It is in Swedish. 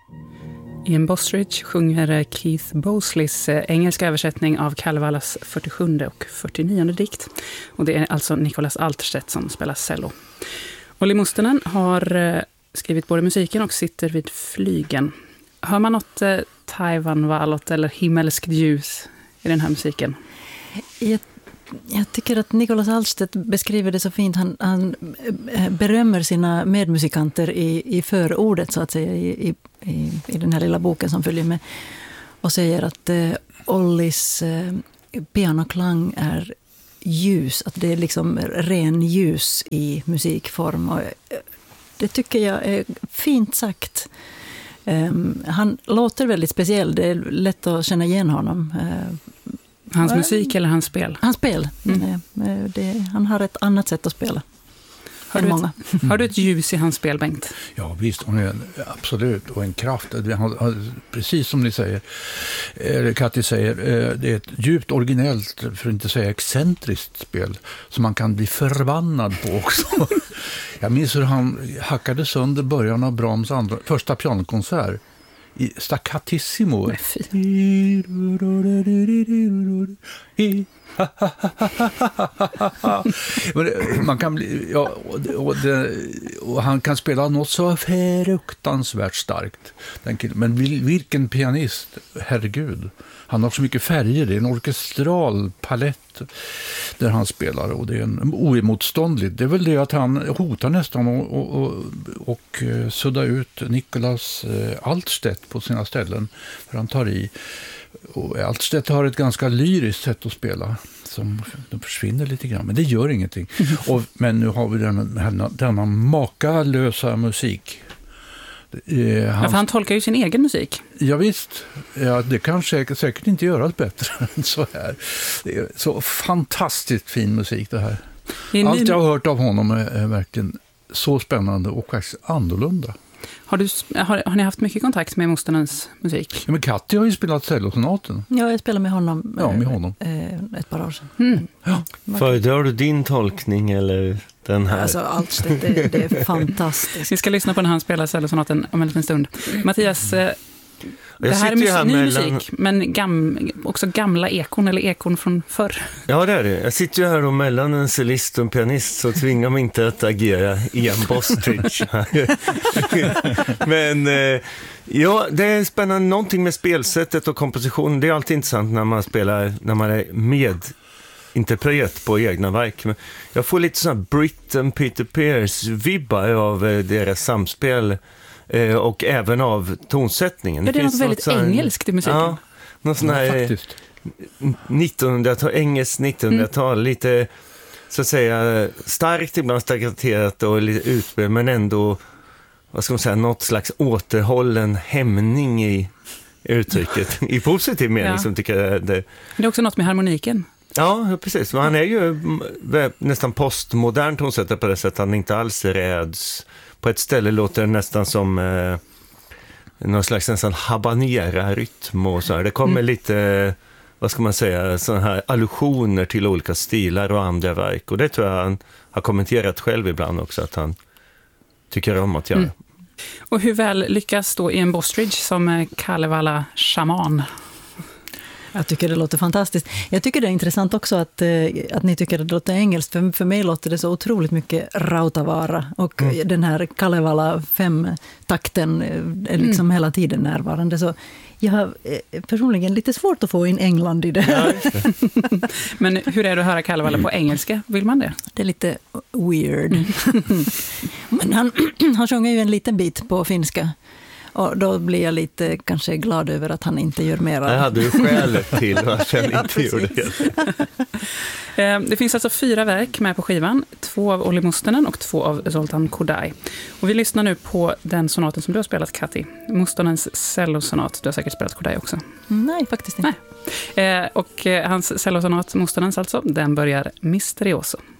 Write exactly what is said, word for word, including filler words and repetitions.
Ian Bostridge sjunger Keith Bosleys engelska översättning av Kalevalas fyrtiosjunde och fyrtionionde dikt. Och det är alltså Nicholas Alterstedt som spelar cello. Olli Mustonen har skrivit både musiken och sitter vid flygen. Hör man något eh, Taiwanvalot eller himmelskt ljus i den här musiken? Jag, jag tycker att Nicholas Alterstedt beskriver det så fint. Han, han berömmer sina medmusikanter i, i förordet så att säga, i, i, i den här lilla boken som följer med. Och säger att eh, Ollis eh, pianoklang är ljus, att det är liksom ren ljus i musikform. Och det tycker jag är fint sagt. Um, han låter väldigt speciell, det är lätt att känna igen honom. Uh, hans musik eller hans spel? Hans spel. Mm. Det, det, han har ett annat sätt att spela. Har du, många. Ett, har du ett ljus i hans spel, Bengt? Ja, visst. Hon är absolut. Och en kraft. Precis som ni säger, eller Katti säger, det är ett djupt originellt, för att inte säga excentriskt spel som man kan bli förbannad på också. Jag minns hur han hackade sönder början av Brahms andra, första pianokonsert i staccatissimo. Man kan bli, ja, och, det, och han kan spela något så fruktansvärt starkt. Men vilken pianist, herregud. Han har så mycket färger, det är en orkestral palett där han spelar, och det är en oemotståndligt. Det är väl det att han hotar nästan och, och, och, och sudda ut Nicholas Alterstedt på sina ställen, för han tar i. Och Alterstedt har ett ganska lyriskt sätt att spela som de försvinner lite grann, men det gör ingenting. Och, men nu har vi denna, denna makalösa musik. Eh, han, ja, för han tolkar ju sin egen musik. Ja visst, ja, det kan säkert, säkert inte göras bättre än så här. Det är så fantastiskt fin musik det här. Allt ny... jag har hört av honom är, är verkligen så spännande och faktiskt annorlunda. Har, du, har, har ni haft mycket kontakt med Mustonens musik? Ja, men Katti har ju spelat cellosonaten. Ja, jag spelade med honom, ja, med honom. Eh, ett par år sedan. Mm. Ja. Föredrar du din tolkning eller den här? Alltså, allt det, det är fantastiskt. Vi ska lyssna på när han spelar cellosonaten om en liten stund. Mattias, eh, det här är mus- här ny mellan... musik, men gam, också gamla ekon eller ekon från förr. Ja, det är det. Jag sitter ju här och mellan en cellist och en pianist, så tvingar mig inte att agera Ian Bostridge. Men eh, ja, det är spännande. Någonting med spelsättet och kompositionen. Det är alltid intressant när man spelar, när man är med interpret på egna verk. Men jag får lite sån här Britten Peter Pears-vibbar av eh, deras samspel. Eh, och även av tonsättningen. Ja, det är det något väldigt något engelskt i musiken. Ja, någon sån här ja, nittonhundratal, engelskt nittonhundratal, mm. lite så att säga starkt, ibland staccaterat och lite utspel, men ändå, vad ska man säga, något slags återhållen hämning i uttrycket, i positiv mening, ja. Som tycker jag det. Det är också något med harmoniken. Ja, precis. Han är ju nästan postmodern tonsättare på det sättet, han inte alls räds. På ett ställe låter det nästan som eh, någon slags nästan habanera-rytm och så här. Det kommer mm. lite, vad ska man säga, sådana här allusioner till olika stilar och andra verk. Och det tror jag han har kommenterat själv ibland också, att han tycker om att göra. Mm. Och hur väl lyckas då Ian Bostridge som Kalevala shaman? Jag tycker det låter fantastiskt. Jag tycker det är intressant också att, att ni tycker att det låter engelskt. För, för mig låter det så otroligt mycket rautavara. Och mm. den här Kalevala fem-takten är liksom mm. hela tiden närvarande. Så jag har personligen lite svårt att få in England i det här. Ja, men hur är det att höra Kalevala på engelska? Vill man det? Det är lite weird. Mm. Men han, han sjunger ju en liten bit på finska. Och då blir jag lite kanske glad över att han inte gör mer av det. Jag hade ju skälet till att han ja, inte gjorde det. Det finns alltså fyra verk med på skivan. Två av Olli Mustonen och två av Zoltan Kodály. Och vi lyssnar nu på den sonaten som du har spelat, Katti. Mustonens cellosonat. Du har säkert spelat Kodály också. Nej, faktiskt inte. Nej. Och hans cellosonat, Mustonens alltså, den börjar Misterioso.